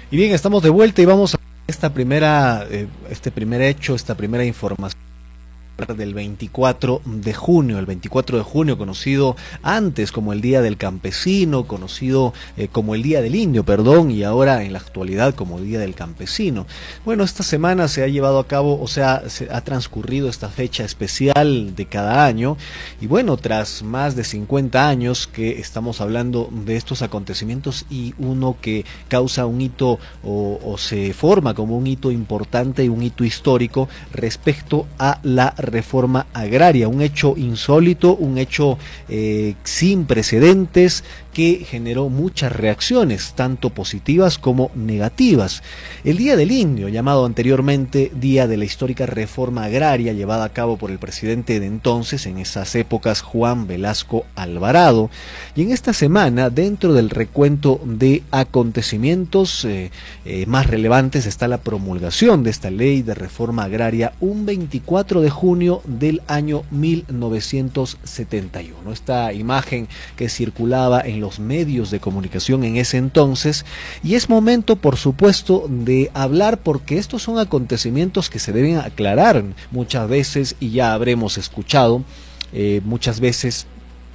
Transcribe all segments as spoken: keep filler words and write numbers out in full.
Y bien, estamos de vuelta y vamos a esta primera, eh, este primer hecho, esta primera información del veinticuatro de junio, el veinticuatro de junio conocido antes como el Día del Campesino, conocido eh, como el Día del Indio, perdón, y ahora en la actualidad como Día del Campesino. Bueno, esta semana se ha llevado a cabo, o sea, se ha transcurrido esta fecha especial de cada año, y bueno, tras más de cincuenta años que estamos hablando de estos acontecimientos y uno que causa un hito o, o se forma como un hito importante y un hito histórico respecto a la reforma agraria, un hecho insólito, un hecho eh, sin precedentes que generó muchas reacciones, tanto positivas como negativas. El Día del Indio, llamado anteriormente Día de la histórica reforma agraria, llevada a cabo por el presidente de entonces, en esas épocas, Juan Velasco Alvarado, y en esta semana, dentro del recuento de acontecimientos eh, eh, más relevantes, está la promulgación de esta ley de reforma agraria un veinticuatro de junio del año mil novecientos setenta y uno. Esta imagen que circulaba en los medios de comunicación en ese entonces, y es momento, por supuesto, de hablar, porque estos son acontecimientos que se deben aclarar muchas veces, y ya habremos escuchado eh, muchas veces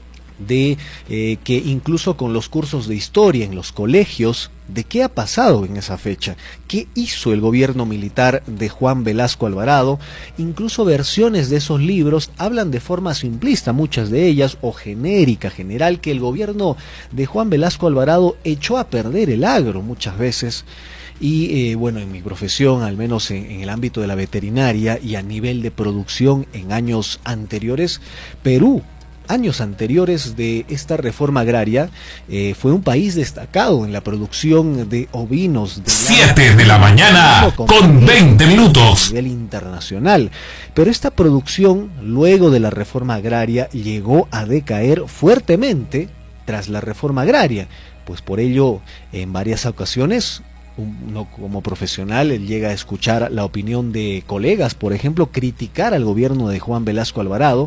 de eh, que incluso con los cursos de historia en los colegios, de qué ha pasado en esa fecha, qué hizo el gobierno militar de Juan Velasco Alvarado. Incluso versiones de esos libros hablan de forma simplista, muchas de ellas, o genérica, general, que el gobierno de Juan Velasco Alvarado echó a perder el agro muchas veces. Y eh, bueno, en mi profesión, al menos en, en el ámbito de la veterinaria y a nivel de producción en años anteriores, Perú, años anteriores de esta reforma agraria, eh, fue un país destacado en la producción de ovinos. siete de la mañana con veinte minutos. A nivel internacional. Pero esta producción, luego de la reforma agraria, llegó a decaer fuertemente tras la reforma agraria. Pues por ello, en varias ocasiones, uno como profesional llega a escuchar la opinión de colegas, por ejemplo, criticar al gobierno de Juan Velasco Alvarado.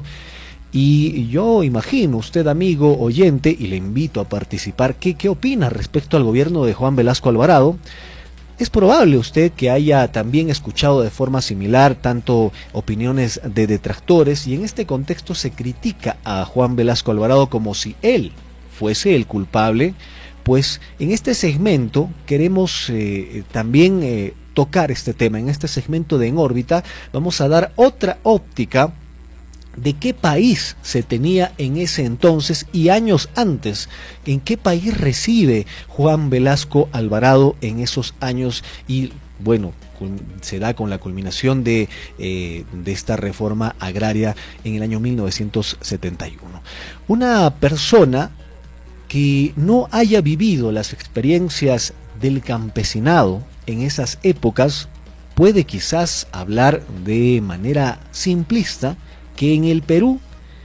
Y yo imagino, usted amigo oyente, y le invito a participar, ¿qué, qué opina respecto al gobierno de Juan Velasco Alvarado? Es probable usted que haya también escuchado de forma similar tanto opiniones de detractores, y en este contexto se critica a Juan Velasco Alvarado como si él fuese el culpable. Pues en este segmento queremos eh, también eh, tocar este tema. En este segmento de En órbita vamos a dar otra óptica de qué país se tenía en ese entonces y años antes, en qué país recibe Juan Velasco Alvarado en esos años, y bueno, se da con la culminación de, eh, de esta reforma agraria en el año mil novecientos setenta y uno. Una persona que no haya vivido las experiencias del campesinado en esas épocas puede quizás hablar de manera simplista que en el Perú,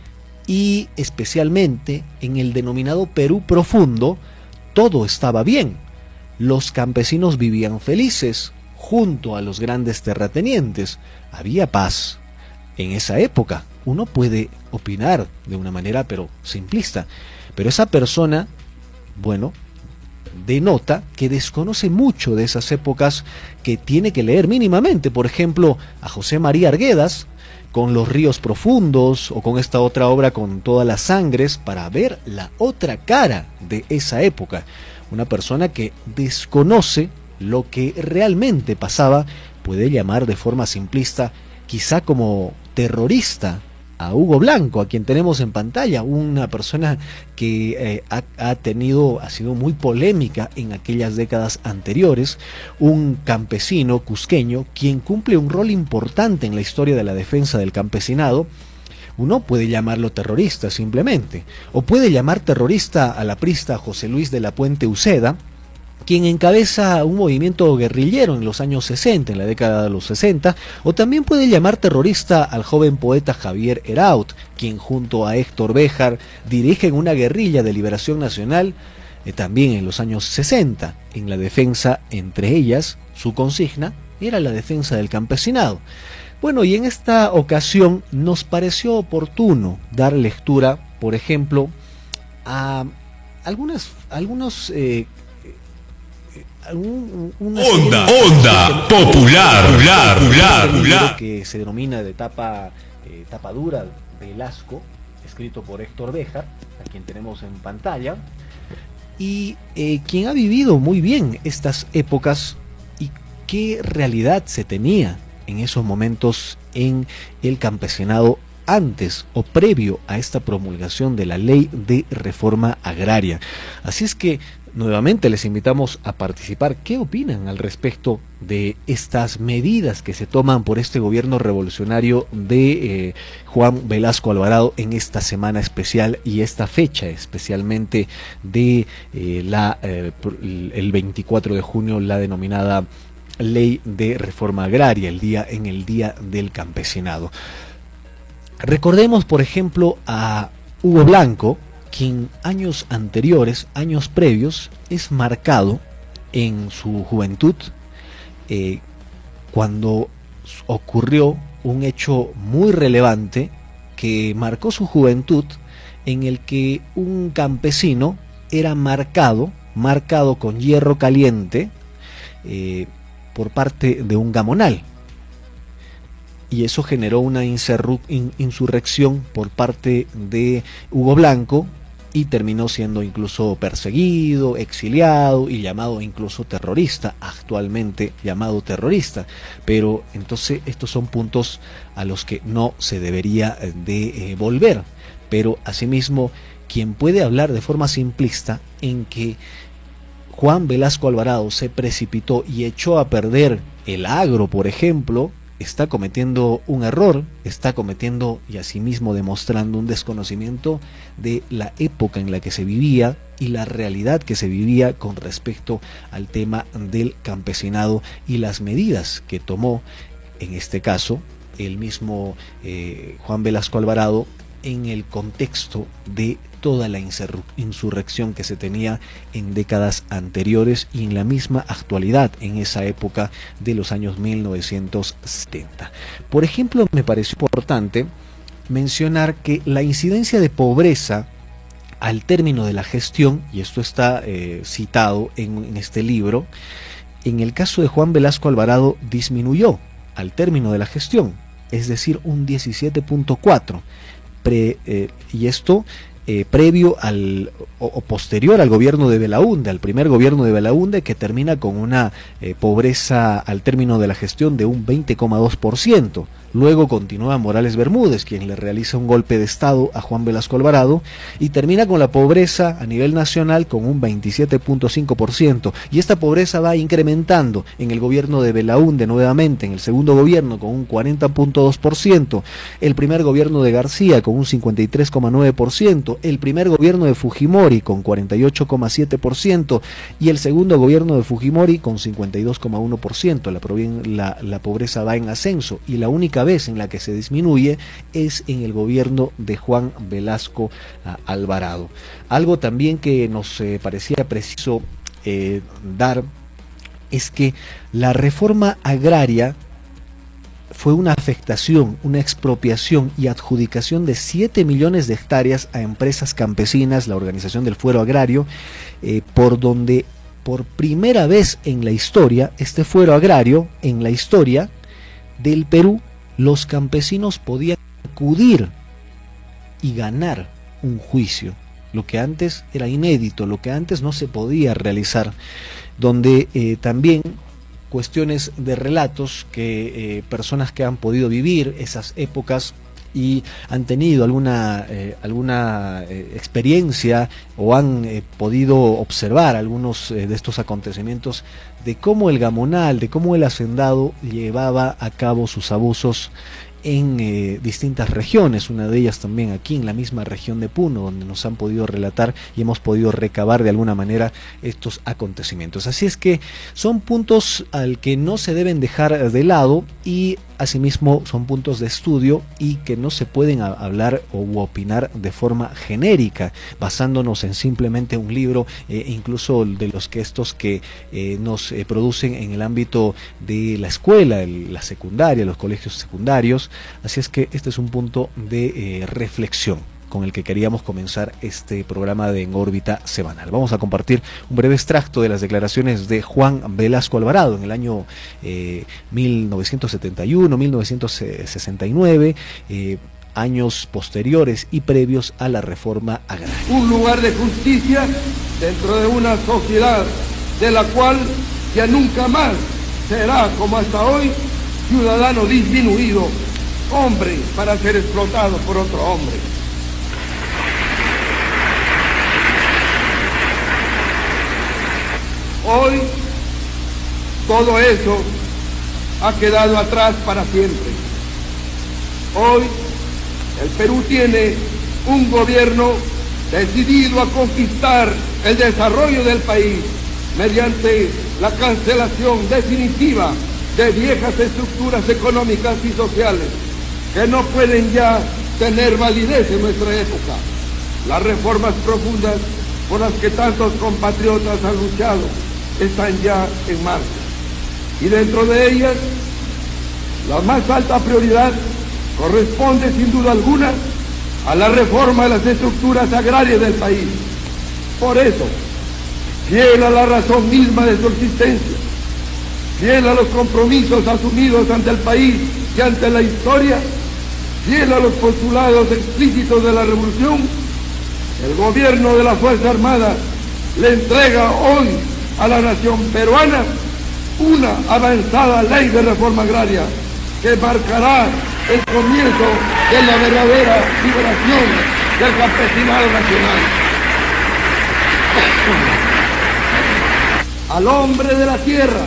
y especialmente en el denominado Perú profundo, todo estaba bien. Los campesinos vivían felices junto a los grandes terratenientes. Había paz en esa época. Uno puede opinar de una manera pero simplista, pero esa persona, bueno, denota que desconoce mucho de esas épocas, que tiene que leer mínimamente, por ejemplo, a José María Arguedas con Los ríos profundos, o con esta otra obra Con todas las sangres, para ver la otra cara de esa época. Una persona que desconoce lo que realmente pasaba puede llamar de forma simplista, quizá como terrorista, a Hugo Blanco, a quien tenemos en pantalla, una persona que eh, ha, ha tenido, ha sido muy polémica en aquellas décadas anteriores, un campesino cusqueño quien cumple un rol importante en la historia de la defensa del campesinado. Uno puede llamarlo terrorista simplemente, o puede llamar terrorista al aprista José Luis de la Puente Uceda, quien encabeza un movimiento guerrillero en los años sesenta, en la década de los sesenta, o también puede llamar terrorista al joven poeta Javier Eraut, quien junto a Héctor Béjar dirigen una guerrilla de liberación nacional eh, también en los años sesenta, en la defensa, entre ellas, su consigna era la defensa del campesinado. Bueno, y en esta ocasión nos pareció oportuno dar lectura, por ejemplo, a algunas, algunos... Eh, un, una onda, serie, onda popular, popular, popular, popular, que se denomina de tapa, eh, tapa dura, Velasco, escrito por Héctor Béjar, a quien tenemos en pantalla, y eh, quien ha vivido muy bien estas épocas y qué realidad se tenía en esos momentos en el campesinado antes o previo a esta promulgación de la ley de reforma agraria. Así es que nuevamente les invitamos a participar. ¿Qué opinan al respecto de estas medidas que se toman por este gobierno revolucionario de eh, Juan Velasco Alvarado en esta semana especial y esta fecha especialmente de eh, la eh, el veinticuatro de junio, la denominada ley de reforma agraria, el día en el día del campesinado? Recordemos, por ejemplo, a Hugo Blanco, quien años anteriores, años previos, es marcado en su juventud eh, cuando ocurrió un hecho muy relevante que marcó su juventud, en el que un campesino era marcado, marcado con hierro caliente eh, por parte de un gamonal. Y eso generó una insurrección por parte de Hugo Blanco y terminó siendo incluso perseguido, exiliado y llamado incluso terrorista, actualmente llamado terrorista. Pero entonces estos son puntos a los que no se debería de eh, volver. Pero asimismo, quien puede hablar de forma simplista en que Juan Velasco Alvarado se precipitó y echó a perder el agro, por ejemplo, está cometiendo un error, está cometiendo y asimismo demostrando un desconocimiento de la época en la que se vivía y la realidad que se vivía con respecto al tema del campesinado y las medidas que tomó, en este caso, el mismo eh, Juan Velasco Alvarado en el contexto de toda la insurrección que se tenía en décadas anteriores y en la misma actualidad en esa época de los años mil novecientos setenta. Por ejemplo, me pareció importante mencionar que la incidencia de pobreza al término de la gestión, y esto está eh, citado en, en este libro, en el caso de Juan Velasco Alvarado disminuyó al término de la gestión, es decir, un diecisiete punto cuatro. Pre, eh, y esto eh, previo al o, o posterior al gobierno de Belaúnde, al primer gobierno de Belaúnde, que termina con una eh, pobreza al término de la gestión de un veinte coma dos por ciento. Luego continúa Morales Bermúdez, quien le realiza un golpe de estado a Juan Velasco Alvarado y termina con la pobreza a nivel nacional con un veintisiete punto cinco por ciento. Y esta pobreza va incrementando en el gobierno de Belaúnde nuevamente, en el segundo gobierno con un cuarenta punto dos por ciento, el primer gobierno de García con un cincuenta y tres coma nueve por ciento, el primer gobierno de Fujimori con cuarenta y ocho coma siete por ciento y el segundo gobierno de Fujimori con cincuenta y dos coma uno por ciento. La, la, la pobreza va en ascenso y la única vez en la que se disminuye es en el gobierno de Juan Velasco uh, Alvarado. Algo también que nos eh, parecía preciso eh, dar es que la reforma agraria fue una afectación, una expropiación y adjudicación de siete millones de hectáreas a empresas campesinas, la Organización del Fuero Agrario, eh, por donde por primera vez en la historia, este fuero agrario, en la historia del Perú, los campesinos podían acudir y ganar un juicio, lo que antes era inédito, lo que antes no se podía realizar, donde eh, también cuestiones de relatos que eh, personas que han podido vivir esas épocas y han tenido alguna eh, alguna eh, experiencia o han eh, podido observar algunos eh, de estos acontecimientos de cómo el gamonal, de cómo el hacendado llevaba a cabo sus abusos en eh, distintas regiones, una de ellas también aquí en la misma región de Puno, donde nos han podido relatar y hemos podido recabar de alguna manera estos acontecimientos. Así es que son puntos al que no se deben dejar de lado y asimismo son puntos de estudio y que no se pueden hablar o opinar de forma genérica, basándonos en simplemente un libro, eh, incluso de los que estos que eh, nos eh, producen en el ámbito de la escuela, el, la secundaria, los colegios secundarios. Así es que este es un punto de eh, reflexión. con el que queríamos comenzar este programa de En órbita semanal. Vamos a compartir un breve extracto de las declaraciones de Juan Velasco Alvarado en el año eh, mil novecientos setenta y uno, mil novecientos sesenta y nueve, eh, años posteriores y previos a la reforma agraria. Un lugar de justicia dentro de una sociedad de la cual ya nunca más será, como hasta hoy, ciudadano disminuido, hombre para ser explotado por otro hombre. Hoy todo eso ha quedado atrás para siempre. Hoy el Perú tiene un gobierno decidido a conquistar el desarrollo del país mediante la cancelación definitiva de viejas estructuras económicas y sociales que no pueden ya tener validez en nuestra época. Las reformas profundas por las que tantos compatriotas han luchado están ya en marcha. Y dentro de ellas, la más alta prioridad corresponde sin duda alguna a la reforma de las estructuras agrarias del país. Por eso, fiel a la razón misma de su existencia, fiel a los compromisos asumidos ante el país y ante la historia, fiel a los postulados explícitos de la revolución, el gobierno de la Fuerza Armada le entrega hoy a la nación peruana una avanzada ley de reforma agraria que marcará el comienzo de la verdadera liberación del campesinado nacional. Al hombre de la tierra,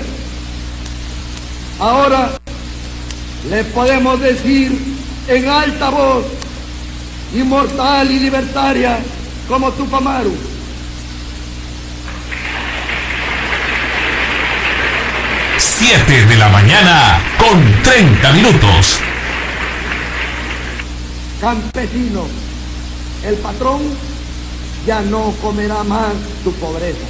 ahora le podemos decir en alta voz, inmortal y libertaria como Tupac Amaru: siete de la mañana con treinta minutos. Campesino, el patrón ya no comerá más tu pobreza.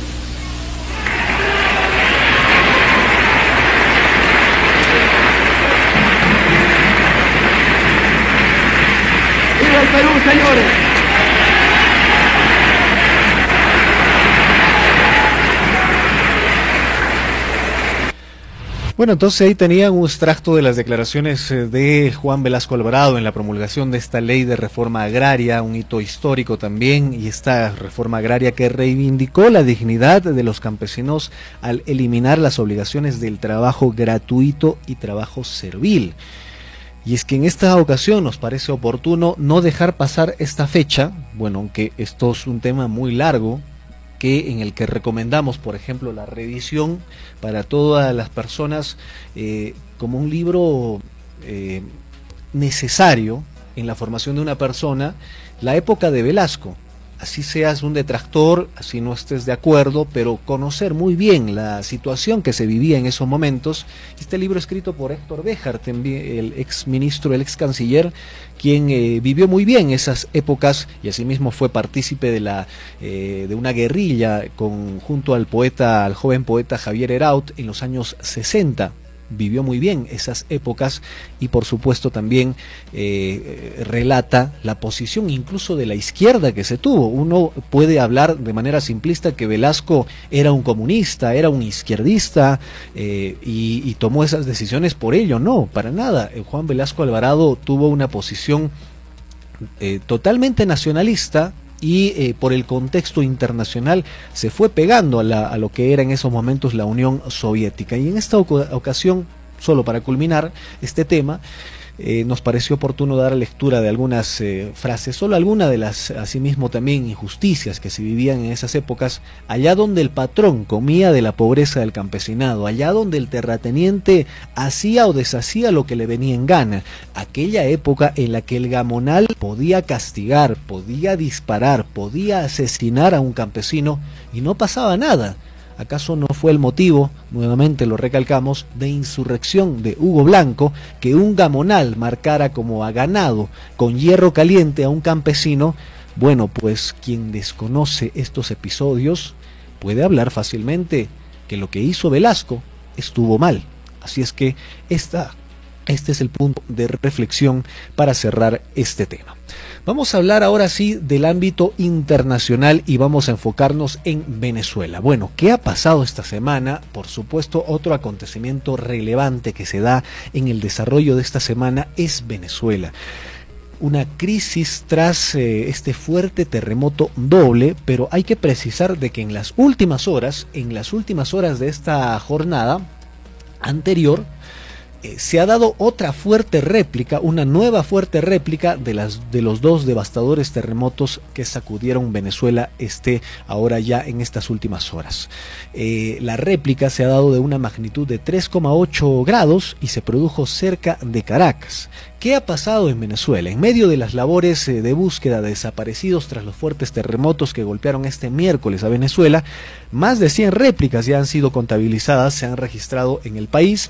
¡Viva el Perú, señores! Bueno, entonces ahí tenían un extracto de las declaraciones de Juan Velasco Alvarado en la promulgación de esta ley de reforma agraria, un hito histórico también, y esta reforma agraria que reivindicó la dignidad de los campesinos al eliminar las obligaciones del trabajo gratuito y trabajo servil. Y es que en esta ocasión nos parece oportuno no dejar pasar esta fecha, bueno, aunque esto es un tema muy largo, que en el que recomendamos, por ejemplo, la revisión para todas las personas eh, como un libro eh, necesario en la formación de una persona, la época de Velasco. Así seas un detractor, así no estés de acuerdo, pero conocer muy bien la situación que se vivía en esos momentos. Este libro escrito por Héctor Béjar, el ex ministro, el ex canciller, quien eh, vivió muy bien esas épocas y asimismo fue partícipe de la eh, de una guerrilla con, junto al poeta, al joven poeta Javier Heraut en los años sesenta. Vivió muy bien esas épocas y por supuesto también eh, relata la posición incluso de la izquierda que se tuvo. Uno puede hablar de manera simplista que Velasco era un comunista, era un izquierdista eh, y, y tomó esas decisiones por ello. No, para nada. Juan Velasco Alvarado tuvo una posición eh, totalmente nacionalista y eh, por el contexto internacional se fue pegando a, la, a lo que era en esos momentos la Unión Soviética. Y en esta ocasión, solo para culminar este tema, eh, nos pareció oportuno dar lectura de algunas eh, frases, solo algunas de las, asimismo también, injusticias que se vivían en esas épocas, allá donde el patrón comía de la pobreza del campesinado, allá donde el terrateniente hacía o deshacía lo que le venía en gana, aquella época en la que el gamonal podía castigar, podía disparar, podía asesinar a un campesino y no pasaba nada. ¿Acaso no fue el motivo, nuevamente lo recalcamos, de insurrección de Hugo Blanco, que un gamonal marcara como a ganado con hierro caliente a un campesino? Bueno, pues quien desconoce estos episodios puede hablar fácilmente que lo que hizo Velasco estuvo mal. Así es que esta, este es el punto de reflexión para cerrar este tema. Vamos a hablar ahora sí del ámbito internacional y vamos a enfocarnos en Venezuela. Bueno, ¿qué ha pasado esta semana? Por supuesto, otro acontecimiento relevante que se da en el desarrollo de esta semana es Venezuela. Una crisis tras eh, este fuerte terremoto doble, pero hay que precisar de que en las últimas horas, en las últimas horas de esta jornada anterior, eh, se ha dado otra fuerte réplica, una nueva fuerte réplica de, las, de los dos devastadores terremotos que sacudieron Venezuela este, ahora ya en estas últimas horas. Eh, la réplica se ha dado de una magnitud de tres coma ocho grados y se produjo cerca de Caracas. ¿Qué ha pasado en Venezuela? En medio de las labores eh, de búsqueda de desaparecidos tras los fuertes terremotos que golpearon este miércoles a Venezuela, más de cien réplicas ya han sido contabilizadas, se han registrado en el país,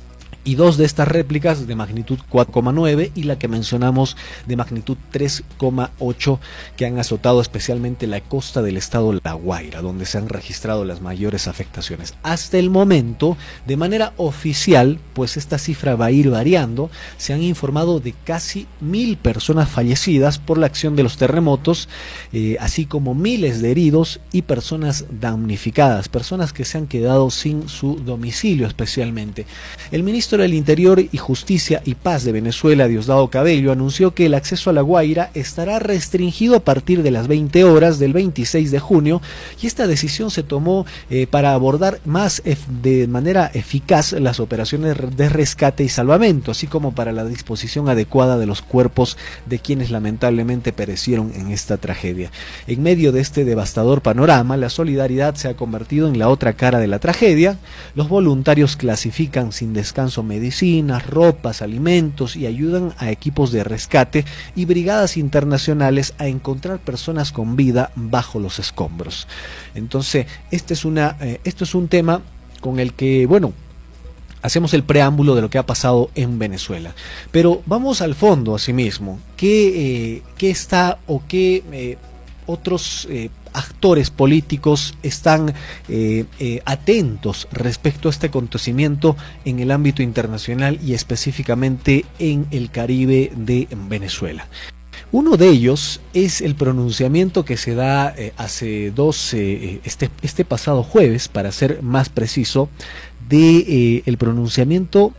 y dos de estas réplicas de magnitud cuatro coma nueve y la que mencionamos de magnitud tres coma ocho que han azotado especialmente la costa del estado La Guaira, donde se han registrado las mayores afectaciones. Hasta el momento, de manera oficial, pues esta cifra va a ir variando, se han informado de casi mil personas fallecidas por la acción de los terremotos, eh, así como miles de heridos y personas damnificadas, personas que se han quedado sin su domicilio especialmente. El ministro del Interior y Justicia y Paz de Venezuela, Diosdado Cabello, anunció que el acceso a La Guaira estará restringido a partir de las veinte horas del veintiséis de junio, y esta decisión se tomó eh, para abordar más de manera eficaz las operaciones de rescate y salvamento, así como para la disposición adecuada de los cuerpos de quienes lamentablemente perecieron en esta tragedia. En medio de este devastador panorama, la solidaridad se ha convertido en la otra cara de la tragedia. Los voluntarios clasifican sin descanso medicinas, ropas, alimentos y ayudan a equipos de rescate y brigadas internacionales a encontrar personas con vida bajo los escombros. Entonces, este es una, eh, esto es un tema con el que, bueno, hacemos el preámbulo de lo que ha pasado en Venezuela. Pero vamos al fondo, asimismo. ¿Qué, eh, qué está o qué eh, otros eh, actores políticos están eh, eh, atentos respecto a este acontecimiento en el ámbito internacional y específicamente en el Caribe de Venezuela? Uno de ellos es el pronunciamiento que se da eh, hace dos, eh, este, este pasado jueves, para ser más preciso, de eh, el pronunciamiento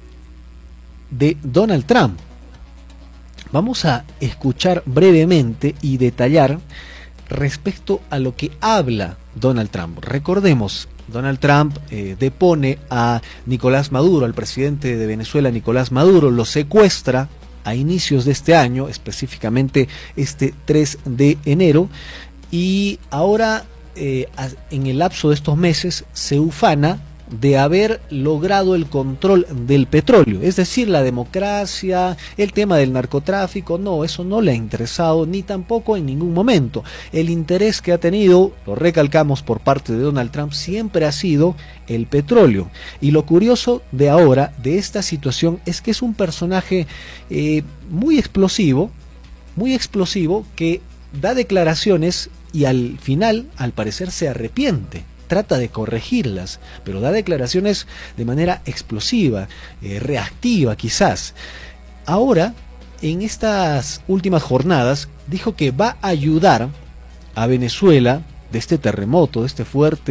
de Donald Trump. Vamos a escuchar brevemente y detallar respecto a lo que habla Donald Trump. Recordemos, Donald Trump eh, depone a Nicolás Maduro, al presidente de Venezuela, Nicolás Maduro, lo secuestra a inicios de este año, específicamente este tres de enero, y ahora eh, en el lapso de estos meses se ufana de haber logrado el control del petróleo, es decir, la democracia, el tema del narcotráfico, no, eso no le ha interesado, ni tampoco en ningún momento. El interés que ha tenido, lo recalcamos, por parte de Donald Trump, siempre ha sido el petróleo. Y lo curioso de ahora, de esta situación, es que es un personaje eh, muy explosivo, muy explosivo, que da declaraciones y al final, al parecer, se arrepiente. Trata de corregirlas, pero da declaraciones de manera explosiva, eh, reactiva quizás. Ahora, en estas últimas jornadas, dijo que va a ayudar a Venezuela de este terremoto, de este fuerte